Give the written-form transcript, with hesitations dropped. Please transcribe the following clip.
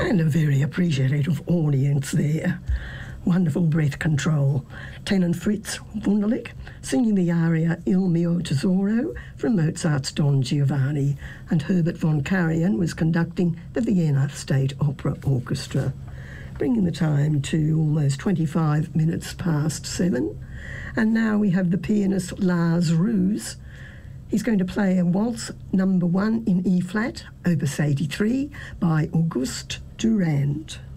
And a very appreciative audience there. Wonderful breath control. Tenor Fritz Wunderlich singing the aria Il mio tesoro from Mozart's Don Giovanni, and Herbert von Karajan was conducting the Vienna State Opera Orchestra. Bringing the time to almost 25 minutes past 7. And now we have the pianist Lars Roos. He's going to play a waltz number 1 in E-flat, opus 83, by August Durand.